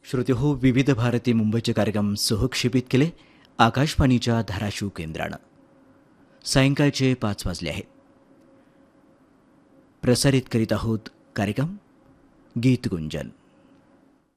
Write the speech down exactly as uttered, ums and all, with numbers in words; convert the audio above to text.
श्रोते हो, विविध भारती मुंबईचे कार्यक्रम सहक्षेपित केले आकाशवाणीच्या धाराशिव केंद्रानं. सायंकाळचे पाच वाजले आहेत. प्रसारित करीत आहोत कार्यक्रम गीत गुंजन.